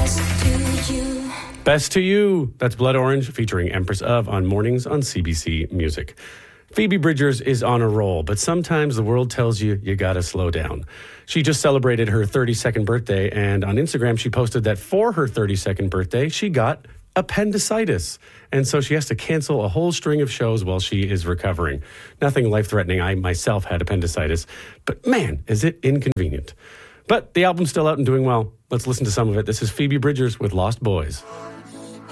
Best to You. That's Blood Orange featuring Empress of on Mornings on CBC Music. Phoebe Bridgers is on a roll, but sometimes the world tells you gotta slow down. She just celebrated her 32nd birthday, and on Instagram she posted that for her 32nd birthday, she got appendicitis. And so she has to cancel a whole string of shows while she is recovering. Nothing life-threatening. I myself had appendicitis, but man, is it inconvenient. But the album's still out and doing well. Let's listen to some of it. This is Phoebe Bridgers with Lost Boys.